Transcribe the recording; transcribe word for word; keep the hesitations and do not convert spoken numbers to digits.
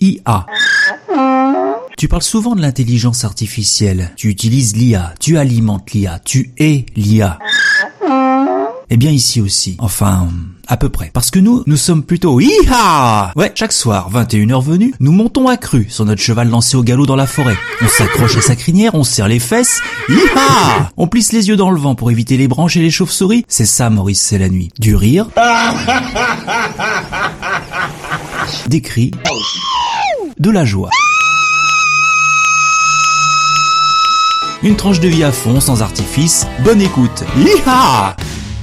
I A. Tu parles souvent de l'intelligence artificielle. Tu utilises l'I A, tu alimentes l'I A, tu es l'I A. Eh bien ici aussi. Enfin, à peu près. Parce que nous, nous sommes plutôt I-ha! Ouais, chaque soir, vingt et une heures venues, nous montons à cru sur notre cheval lancé au galop dans la forêt. On s'accroche à sa crinière, on serre les fesses. I-ha! On plisse les yeux dans le vent pour éviter les branches et les chauves-souris. C'est ça, Maurice, c'est la nuit. Du rire. Des cris. De la joie. Une tranche de vie à fond, sans artifice. Bonne écoute. Hi-ha!